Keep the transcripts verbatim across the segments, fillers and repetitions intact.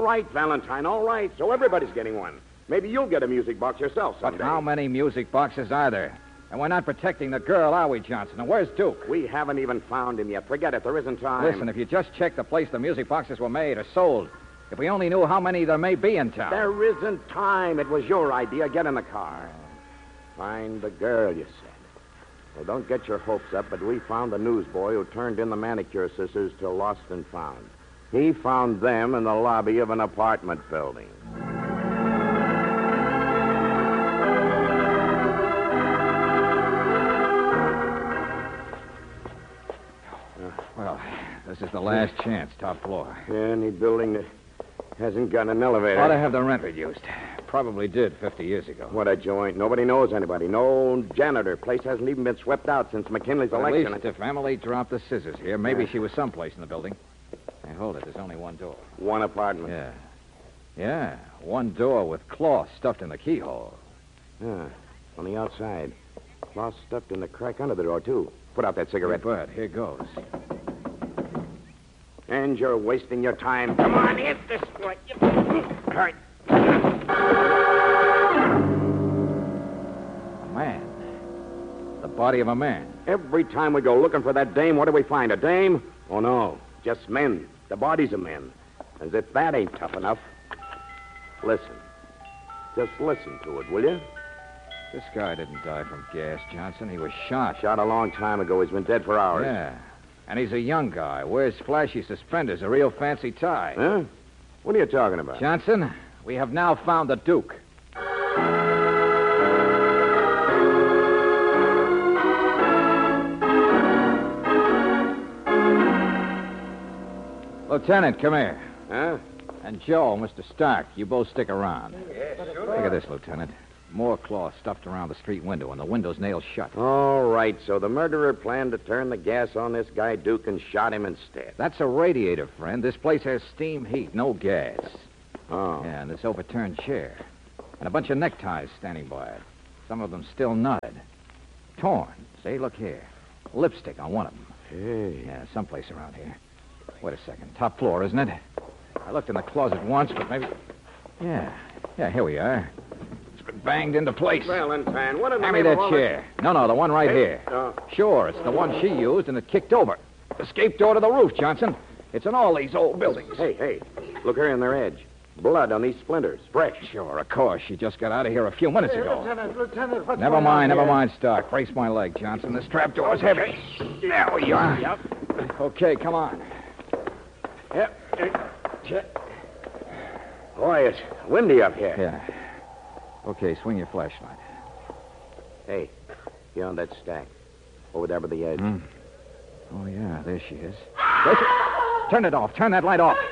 right, Valentine, all right. So everybody's getting one. Maybe you'll get a music box yourself someday. But how many music boxes are there? And we're not protecting the girl, are we, Johnson? And where's Duke? We haven't even found him yet. Forget it. There isn't time. Listen, if you just check the place the music boxes were made or sold, if we only knew how many there may be in town. There isn't time. It was your idea. Get in the car. Find the girl, you said. Well, don't get your hopes up, but we found the newsboy who turned in the manicure scissors to Lost and Found. He found them in the lobby of an apartment building. Well, this is the last chance, top floor. Yeah, any building that hasn't got an elevator. Ought to have the rent reduced. Probably did fifty years ago. What a joint. Nobody knows anybody. No janitor. Place hasn't even been swept out since McKinley's At election. least if Emily dropped the scissors here, maybe Yeah. she was someplace in the building. Hey, hold it. There's only one door. One apartment. Yeah. Yeah. One door with cloth stuffed in the keyhole. Yeah. On the outside. Cloth stuffed in the crack under the door, too. Put out that cigarette. Hey, Bud, here goes. And you're wasting your time. Come on, hit this way. All right. A man. The body of a man. Every time we go looking for that dame, what do we find? A dame? Oh, no. Just men. The bodies of men. As if that ain't tough enough. Listen. Just listen to it, will you? This guy didn't die from gas, Johnson. He was shot. Shot a long time ago. He's been dead for hours. Yeah. And he's a young guy. Wears flashy suspenders, a real fancy tie. Huh? What are you talking about? Johnson, we have now found the Duke. Lieutenant, come here. Huh? And Joe, Mister Stark, you both stick around. Yes, sure. Look at this, Lieutenant. More cloth stuffed around the street window, and the window's nailed shut. All right, so the murderer planned to turn the gas on this guy Duke and shot him instead. That's a radiator, friend. This place has steam heat, no gas. Oh. Yeah, and this overturned chair. And a bunch of neckties standing by it. Some of them still knotted. Torn. See, look here. Lipstick on one of them. Hey. Yeah, someplace around here. Wait a second. Top floor, isn't it? I looked in the closet once, but maybe... Yeah. Yeah, here we are. It's been banged into place. Valentine, what in the Hand me name of that all chair. No, no, the one right Hey, here. uh, Sure, it's the one she used, and it kicked over. Escape door to the roof, Johnson. It's in all these old buildings. Hey, hey, look here in their edge. Blood on these splinters. Fresh. Sure, of course. She just got out of here a few minutes Hey, ago. Lieutenant, Lieutenant, what's Never going mind, on never here? mind, Stark. Brace my leg, Johnson. This trapdoor's heavy. There we are. Yep. Okay, come on. Yep. Check. Boy, it's windy up here. Yeah. Okay, swing your flashlight. Hey, beyond that stack. Over there by the edge. Hmm. Oh, yeah, there she is. There she... Turn it off. Turn that light off.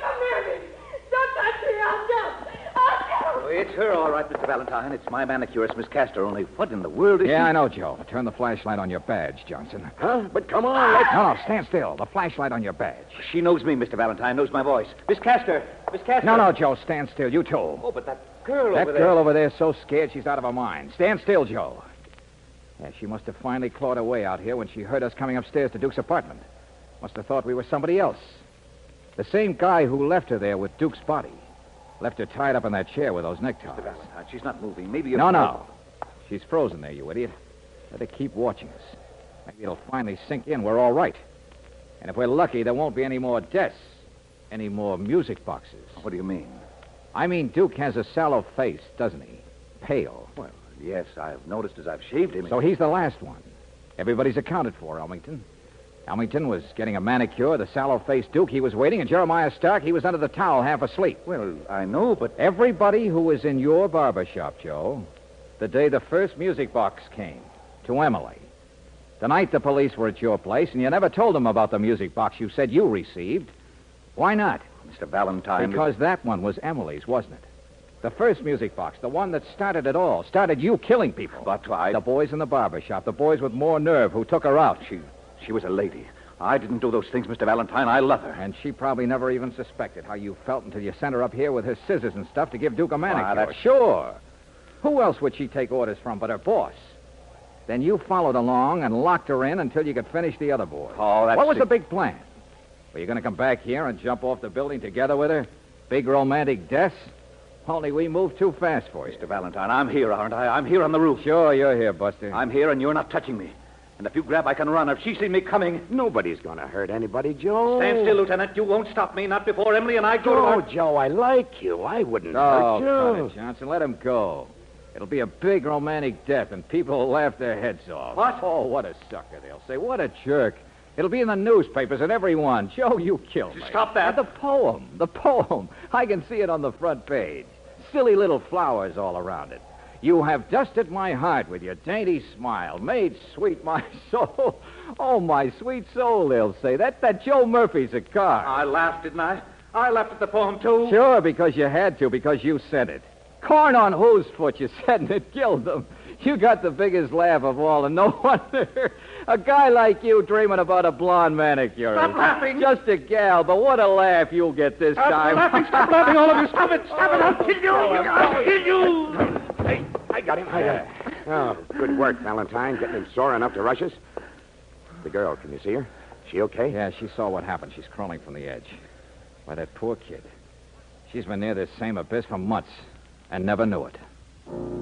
Oh, it's her, all right, Mister Valentine. It's my manicurist, Miss Castor. Only what in the world is Yeah, she... I know, Joe. Turn the flashlight on your badge, Johnson. Huh? But come on, let's... No, no, stand still. The flashlight on your badge. She knows me, Mister Valentine, knows my voice. Miss Castor! Miss Castor! No, no, Joe, stand still. You too. Oh, but that girl That over there... girl over there's so scared she's out of her mind. Stand still, Joe. Yeah, she must have finally clawed her way out here when she heard us coming upstairs to Duke's apartment. Must have thought we were somebody else. The same guy who left her there with Duke's body. Left her tied up in that chair with those neckties. Mister Valentine, she's not moving. Maybe you're... No, no. She's frozen there, you idiot. Let her keep watching us. Maybe it'll finally sink in we're all right. And if we're lucky, there won't be any more deaths. Any more music boxes. What do you mean? I mean, Duke has a sallow face, doesn't he? Pale. Well, yes, I've noticed as I've shaved him. So he's the last one. Everybody's accounted for, Elmington. Elmington was getting a manicure. The sallow-faced Duke, he was waiting. And Jeremiah Stark, he was under the towel half asleep. Well, I know, but... Everybody who was in your barber shop, Joe, the day the first music box came, to Emily. The night the police were at your place, and you never told them about the music box you said you received. Why not? Mister Valentine... Because that one was Emily's, wasn't it? The first music box, the one that started it all, started you killing people. But I... The boys in the barber shop, the boys with more nerve who took her out. She... She was a lady. I didn't do those things, Mister Valentine. I love her. And she probably never even suspected how you felt until you sent her up here with her scissors and stuff to give Duke a manicure. Ah, that's- Sure. Who else would she take orders from but her boss? Then you followed along and locked her in until you could finish the other boys. Oh, that's... What was it. the big plan? Were you going to come back here and jump off the building together with her? Big romantic deaths? Only we moved too fast for you. Mister Valentine, I'm here, aren't I? I'm here on the roof. Sure, you're here, Buster. I'm here, and you're not touching me. And if you grab, I can run. If she sees me coming... Nobody's going to hurt anybody, Joe. Stand still, Lieutenant. You won't stop me, not before Emily and I go Joe, to our... Joe, I like you. I wouldn't Oh, hurt cut you. it, Johnson. Let him go. It'll be a big romantic death, and people will laugh their heads off. What? Oh, what a sucker, they'll say. What a jerk. It'll be in the newspapers and everyone. Joe, you killed me. Stop that. And the poem. The poem. I can see it on the front page. Silly little flowers all around it. You have dusted my heart with your dainty smile, made sweet my soul. Oh, my sweet soul, they'll say. That, that Joe Murphy's a car. I laughed, didn't I? I laughed at the poem, too. Sure, because you had to, because you said it. Corn on whose foot, you said, and it killed them. You got the biggest laugh of all, and no wonder. A guy like you dreaming about a blonde manicure. Stop laughing. Just a gal, but what a laugh you'll get this Stop time. laughing. Stop laughing, all of you. Stop it. Stop it. I'll kill you. I'll kill you. Hey, I got him. I got him. Oh, good work, Valentine, getting him sore enough to rush us. The girl, can you see her? She okay? Yeah, she saw what happened. She's crawling from the edge. Why, that poor kid. She's been near this same abyss for months and never knew it.